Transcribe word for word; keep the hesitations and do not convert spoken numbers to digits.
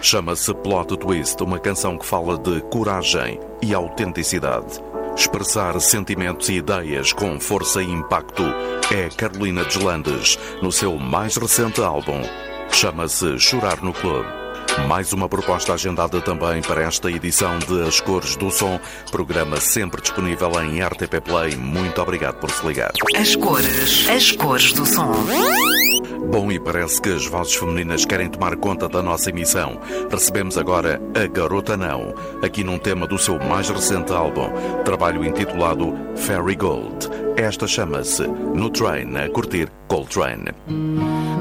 Chama-se Plot Twist, uma canção que fala de coragem e autenticidade. Expressar sentimentos e ideias com força e impacto é Carolina Deslandes, no seu mais recente álbum. Chama-se Chorar no Clube. Mais uma proposta agendada também para esta edição de As Cores do Som, programa sempre disponível em R T P Play. Muito obrigado por se ligar. As cores, as cores do som. Bom, e parece que as vozes femininas querem tomar conta da nossa emissão. Recebemos agora a Garota Não, aqui num tema do seu mais recente álbum, trabalho intitulado Fairy Gold. Esta chama-se No Train, a curtir Coltrane.